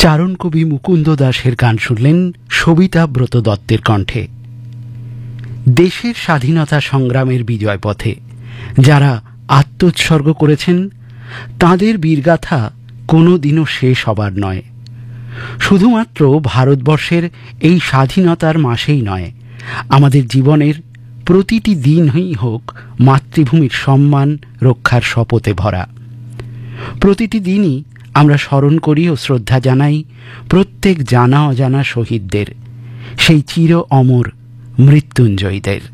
চারণ কবি মুকুন্দ দাসের গান শুনলেন সবিতা ব্রত দত্তের কণ্ঠে। দেশের স্বাধীনতা সংগ্রামের বিজয় পথে যারা আত্মোৎসর্গ করেছেন তাঁদের বীরগাথা কোনোদিনও শেষ হবার নয়। শুধুমাত্র ভারতবর্ষের এই স্বাধীনতার মাসেই নয়, আমাদের জীবনের প্রতিটি দিনই হোক মাতৃভূমির সম্মান রক্ষার শপথে ভরা। প্রতিটি দিনই আমরা স্মরণ করি ও শ্রদ্ধা জানাই প্রত্যেক জানা অজানা শহীদদের, সেই চির অমর মৃত্যুঞ্জয়ীদের।